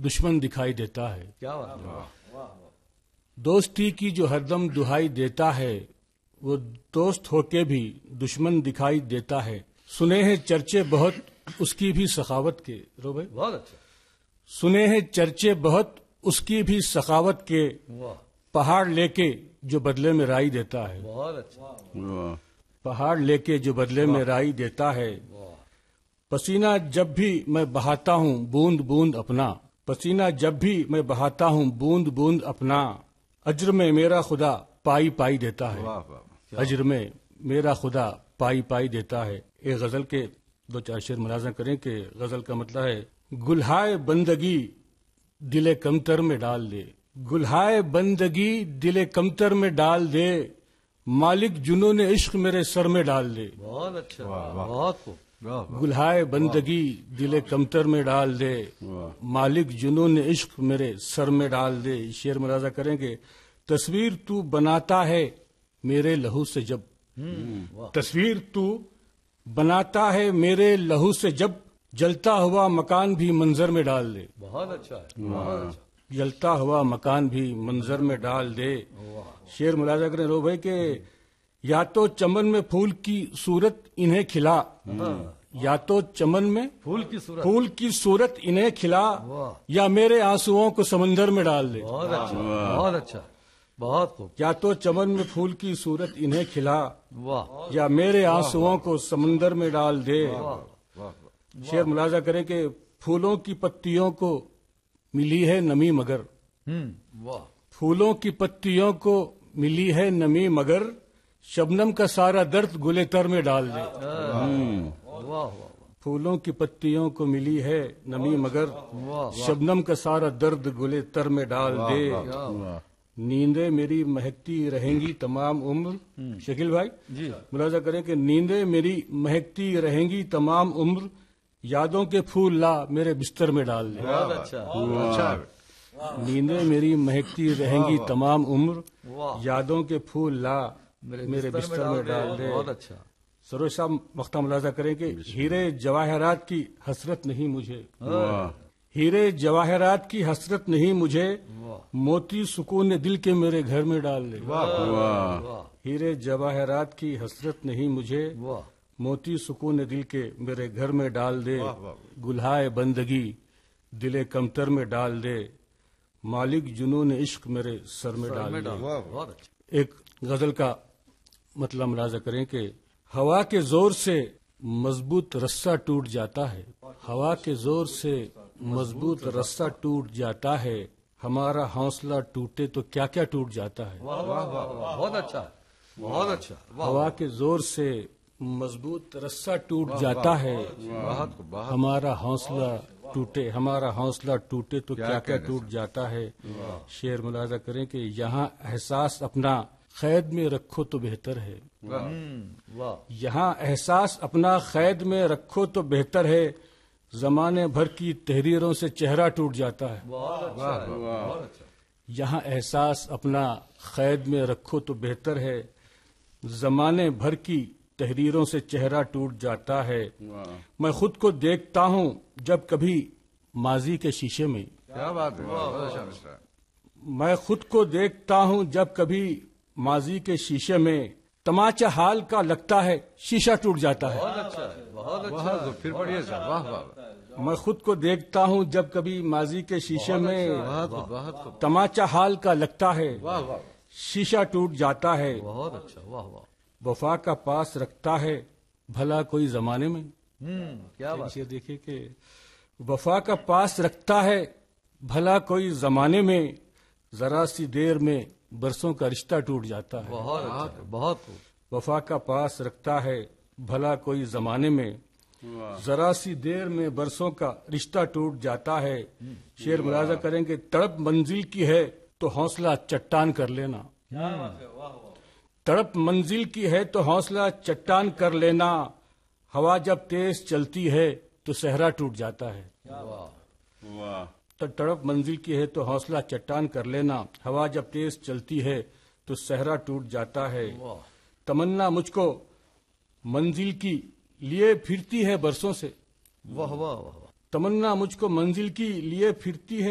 دشمن دکھائی دیتا ہے. کیا بات ہے. دوستی کی جو ہردم دہائی دیتا ہے وہ دوست ہو کے بھی دشمن دکھائی دیتا ہے. سنے ہیں چرچے بہت اس کی بھی سخاوت کے. رو بھائی بہت اچھا. سنے ہیں چرچے بہت اس کی بھی سخاوت کے. واہ پہاڑ لے کے جو بدلے میں رائی دیتا ہے. بہت اچھا. پہاڑ لے کے جو بدلے میں رائی دیتا ہے. پسینہ جب بھی میں بہاتا ہوں بوند بوند اپنا. پسینہ جب بھی میں بہاتا ہوں بوند بوند اپنا. اجر میں میرا خدا پائی پائی دیتا ہے. اجر میں میرا خدا پائی پائی دیتا ہے. ایک غزل کے 2-4 شعر ملاحظہ کریں کہ غزل کا مطلب ہے گلہائے بندگی دل کمتر میں ڈال دے. گلہائے بندگی دل کمتر میں ڈال دے. مالک جنون عشق میرے سر میں ڈال دے. بہت اچھا. بہت خوب. گلہائے بندگی دل کمتر میں ڈال دے. مالک جنون عشق میرے سر میں ڈال دے. شعر ملاحظہ کریں کہ تصویر تو بناتا ہے میرے لہو سے جب. تصویر تو بناتا ہے میرے لہو سے جب. جلتا ہوا مکان بھی منظر میں ڈال دے. بہت اچھا ہے. بہت اچھا. جلتا ہوا مکان بھی منظر میں ڈال دے. شعر ملاحظہ کریں رو بھائی کہ یا تو چمن میں پھول کی صورت انہیں کھلا. یا تو چمن میں پھول کی صورت. پھول کی صورت انہیں کھلا. یا میرے آنسوؤں کو سمندر میں ڈال دے. بہت اچھا. بہت اچھا. بہت خوب. یا تو چمن میں پھول کی صورت انہیں کھلا. واہ. یا میرے آنسوؤں کو سمندر میں ڈال دے. شعر ملاحظہ کریں کہ پھولوں کی پتیوں کو ملی ہے نمی مگر. واہ. پھولوں کی پتیوں کو ملی ہے نمی مگر. شبنم کا سارا درد گلے تر میں ڈال دے. واہ واہ. پھولوں کی پتیوں کو ملی ہے نمی مگر. واہ. شبنم کا سارا درد گلے تر میں ڈال دے. نیندیں میری مہکتی رہیں گی تمام عمر. شکیل بھائی جی. ملاحظہ کریں کہ نیندیں میری مہکتی رہیں گی تمام عمر. یادوں کے پھول لا میرے بستر میں ڈال دے. بہت اچھا. نیندیں میری مہکتی رہیں گی تمام عمر. واہ. یادوں کے پھول لا میرے بستر میں ڈال دے. بہت اچھا. سروج صاحب مقطع ملاحظہ کریں کہ ہیرے جواہرات کی حسرت نہیں مجھے. ہیرے جواہرات کی حسرت نہیں مجھے. موتی سکون دل کے میرے گھر میں ڈال دے. ہیرے جواہرات کی حسرت نہیں مجھے. واہ. موتی سکون دل کے میرے گھر میں ڈال دے. گلہائے بندگی دل کمتر میں ڈال دے. مالک جنون عشق میرے سر میں ڈال دے. بہت اچھا. ایک غزل کا مطلب ملاحظہ کریں کہ ہوا کے زور سے مضبوط رسہ ٹوٹ جاتا ہے. ہوا کے زور سے مضبوط رسہ ٹوٹ جاتا ہے. ہمارا حوصلہ ٹوٹے تو کیا کیا ٹوٹ جاتا ہے. واہ واہ واہ. بہت اچھا. بہت اچھا. ہوا کے زور سے مضبوط رسہ ٹوٹ جاتا ہے. ہمارا حوصلہ ٹوٹے ہمارا حوصلہ ٹوٹے تو کیا کیا ٹوٹ جاتا ہے. شعر ملاحظہ کریں کہ یہاں احساس اپنا قید میں رکھو تو بہتر ہے. واہ. یہاں احساس اپنا قید میں رکھو تو بہتر ہے. زمانے بھر کی تحریروں سے چہرہ ٹوٹ جاتا ہے. بہت اچھا. بہت اچھا. یہاں احساس اپنا قید میں رکھو تو بہتر ہے. زمانے بھر کی تحریروں سے چہرہ ٹوٹ جاتا ہے. میں خود کو دیکھتا ہوں جب کبھی ماضی کے شیشے میں. کیا بات ہے. میں خود کو دیکھتا ہوں جب کبھی ماضی کے شیشے میں. تماچا حال کا لگتا ہے شیشہ ٹوٹ جاتا ہے. بہت اچھا. بہت اچھا. بہت پھر پڑھیے سر. واہ واہ. میں خود کو دیکھتا ہوں جب کبھی ماضی کے شیشے میں. بہت تماچا حال کا لگتا ہے واہ واہ. شیشہ ٹوٹ جاتا ہے. بہت اچھا. واہ واہ. وفا کا پاس رکھتا ہے بھلا کوئی زمانے میں. کیا بات. یہ دیکھیے کہ وفا کا پاس رکھتا ہے بھلا کوئی زمانے میں. ذرا سی دیر میں برسوں کا رشتہ ٹوٹ جاتا ہے. بہت اچھا. بہت خوب. وفا کا پاس رکھتا ہے بھلا کوئی زمانے میں. ذرا سی دیر میں برسوں کا رشتہ ٹوٹ جاتا ہے. شعر ملاحظہ کریں کہ تڑپ منزل کی ہے تو حوصلہ چٹان کر لینا. تڑپ منزل کی ہے تو حوصلہ چٹان کر لینا. ہوا جب تیز چلتی ہے تو صحرا ٹوٹ جاتا ہے. تڑپ منزل کی ہے تو حوصلہ چٹان کر لینا. ہوا جب تیز چلتی ہے تو صحرا ٹوٹ جاتا ہے. تمنا مجھ کو منزل کی لیے پھرتی ہے برسوں سے. واہ واہ واہ. تمنا مجھ کو منزل کی لیے پھرتی ہے